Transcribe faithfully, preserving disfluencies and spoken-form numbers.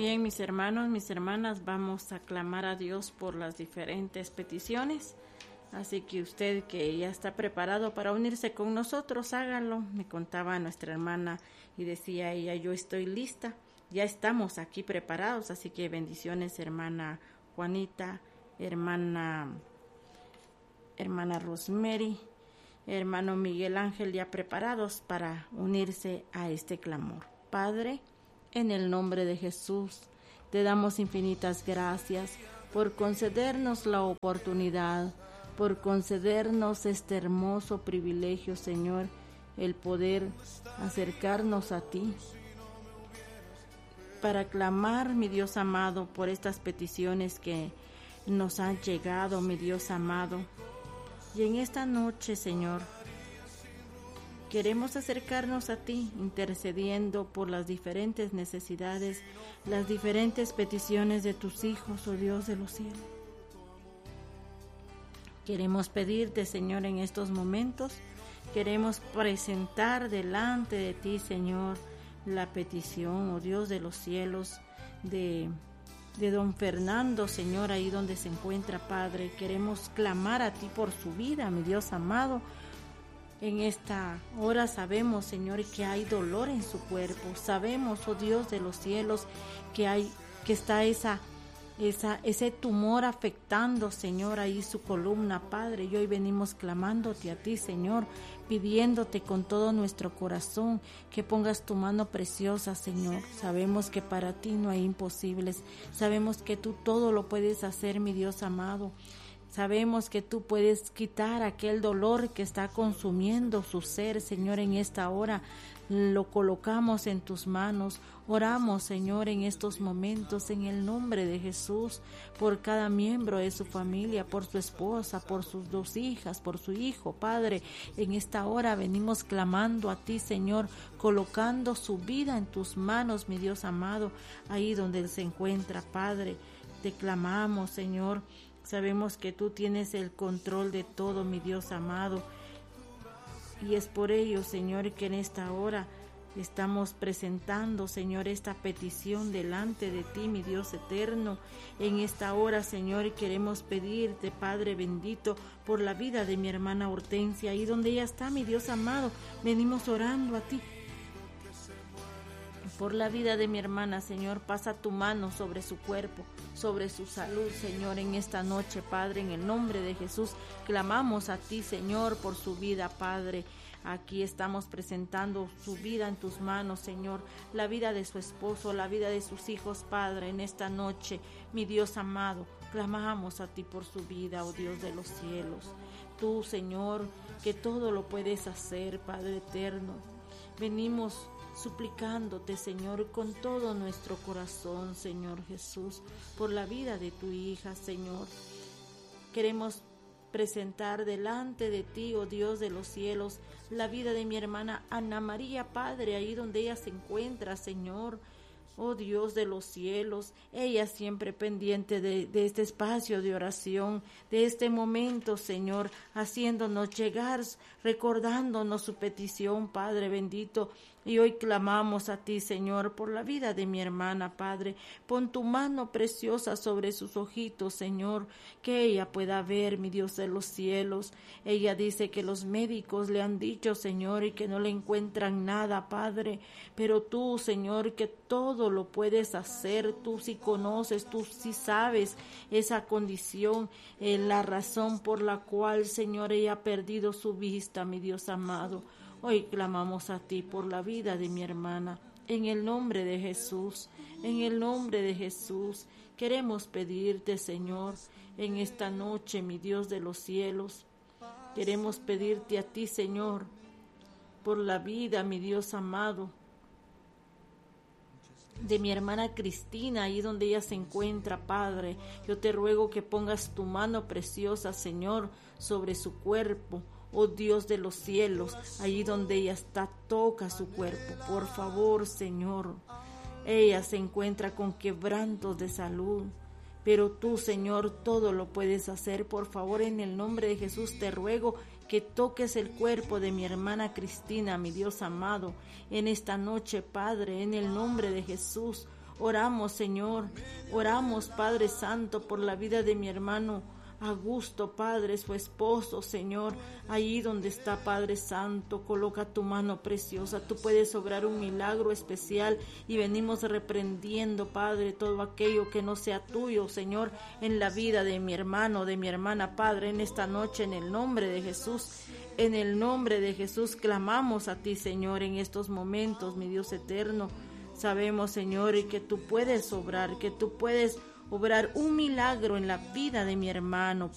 bien, mis hermanos, mis hermanas, vamos a clamar a Dios por las diferentes peticiones. Así que usted que ya está preparado para unirse con nosotros, hágalo. Me contaba nuestra hermana y decía ella, yo estoy lista, ya estamos aquí preparados. Así que bendiciones, hermana Juanita, hermana, hermana Rosemary, hermano Miguel Ángel, ya preparados para unirse a este clamor. Padre, en el nombre de Jesús, te damos infinitas gracias por concedernos la oportunidad, por concedernos este hermoso privilegio, Señor, el poder acercarnos a ti, para clamar, mi Dios amado, por estas peticiones que nos han llegado, mi Dios amado. Y en esta noche, Señor, queremos acercarnos a ti, intercediendo por las diferentes necesidades, las diferentes peticiones de tus hijos, oh Dios de los cielos. Queremos pedirte, Señor, en estos momentos, queremos presentar delante de ti, Señor, la petición, oh Dios de los cielos, de, de don Fernando, Señor, ahí donde se encuentra, Padre. Queremos clamar a ti por su vida, mi Dios amado. En esta hora sabemos, Señor, que hay dolor en su cuerpo. Sabemos, oh Dios de los cielos, que hay, que está esa, esa, ese tumor afectando, Señor, ahí su columna, Padre. Y hoy venimos clamándote a ti, Señor, pidiéndote con todo nuestro corazón que pongas tu mano preciosa, Señor. Sabemos que para ti no hay imposibles. Sabemos que tú todo lo puedes hacer, mi Dios amado. Sabemos que tú puedes quitar aquel dolor que está consumiendo su ser, Señor, en esta hora. Lo colocamos en tus manos. Oramos, Señor, en estos momentos, en el nombre de Jesús, por cada miembro de su familia, por su esposa, por sus dos hijas, por su hijo, Padre. En esta hora venimos clamando a ti, Señor, colocando su vida en tus manos, mi Dios amado, ahí donde él se encuentra, Padre. Te clamamos, Señor. Sabemos que tú tienes el control de todo, mi Dios amado. Y es por ello, Señor, que en esta hora estamos presentando, Señor, esta petición delante de ti, mi Dios eterno. En esta hora, Señor, queremos pedirte, Padre bendito, por la vida de mi hermana Hortensia, ahí donde ella está, mi Dios amado. Venimos orando a ti. Por la vida de mi hermana, Señor, pasa tu mano sobre su cuerpo, sobre su salud, Señor, en esta noche, Padre, en el nombre de Jesús, clamamos a ti, Señor, por su vida, Padre. Aquí estamos presentando su vida en tus manos, Señor, la vida de su esposo, la vida de sus hijos, Padre, en esta noche, mi Dios amado, clamamos a ti por su vida, oh Dios de los cielos. Tú, Señor, que todo lo puedes hacer, Padre eterno, venimos suplicándote, Señor, con todo nuestro corazón, Señor Jesús, por la vida de tu hija, Señor. Queremos presentar delante de ti, oh Dios de los cielos, la vida de mi hermana Ana María, Padre, ahí donde ella se encuentra, Señor. Oh Dios de los cielos, ella siempre pendiente de, de este espacio de oración, de este momento, Señor, haciéndonos llegar, recordándonos su petición, Padre bendito. Y hoy clamamos a ti, Señor, por la vida de mi hermana, Padre. Pon tu mano preciosa sobre sus ojitos, Señor, que ella pueda ver, mi Dios de los cielos. Ella dice que los médicos le han dicho, Señor, y que no le encuentran nada, Padre. Pero tú, Señor, que todo lo puedes hacer, tú sí conoces, tú sí sabes esa condición, eh, la razón por la cual, Señor, ella ha perdido su vista, mi Dios amado. Hoy clamamos a ti por la vida de mi hermana, en el nombre de Jesús, en el nombre de Jesús. Queremos pedirte, Señor, en esta noche, mi Dios de los cielos, queremos pedirte a ti, Señor, por la vida, mi Dios amado, de mi hermana Cristina, ahí donde ella se encuentra, Padre. Yo te ruego que pongas tu mano preciosa, Señor, sobre su cuerpo. Oh Dios de los cielos, allí donde ella está, toca su cuerpo, por favor, Señor. Ella se encuentra con quebrantos de salud, pero tú, Señor, todo lo puedes hacer. Por favor, en el nombre de Jesús te ruego que toques el cuerpo de mi hermana Cristina, mi Dios amado, en esta noche, Padre, en el nombre de Jesús. Oramos, Señor, oramos, Padre Santo, por la vida de mi hermano Augusto, Padre, su esposo, Señor, ahí donde está, Padre Santo, coloca tu mano preciosa. Tú puedes obrar un milagro especial y venimos reprendiendo, Padre, todo aquello que no sea tuyo, Señor, en la vida de mi hermano, de mi hermana, Padre, en esta noche, en el nombre de Jesús. En el nombre de Jesús clamamos a ti, Señor, en estos momentos, mi Dios eterno. Sabemos, Señor, que tú puedes obrar, que tú puedes obrar un milagro en la vida de mi hermano,